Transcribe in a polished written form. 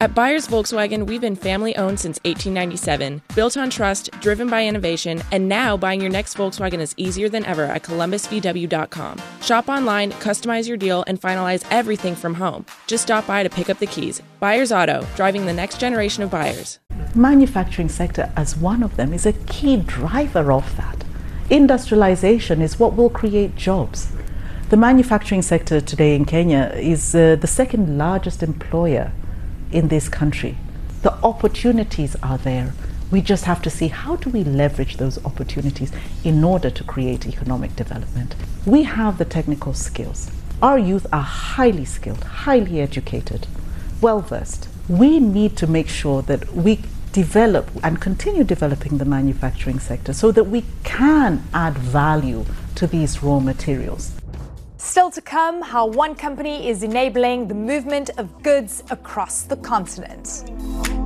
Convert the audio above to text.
At Buyers Volkswagen, we've been family-owned since 1897, built on trust, driven by innovation, and now buying your next Volkswagen is easier than ever at columbusvw.com. Shop online, customize your deal, and finalize everything from home. Just stop by to pick up the keys. Buyers Auto, driving the next generation of buyers. Manufacturing sector as one of them is a key driver of that. Industrialization is what will create jobs. The manufacturing sector today in Kenya is the second largest employer in this country. The opportunities are there. We just have to see how do we leverage those opportunities in order to create economic development. We have the technical skills. Our youth are highly skilled, highly educated, well-versed. We need to make sure that we develop and continue developing the manufacturing sector so that we can add value to these raw materials. Still to come, how one company is enabling the movement of goods across the continent.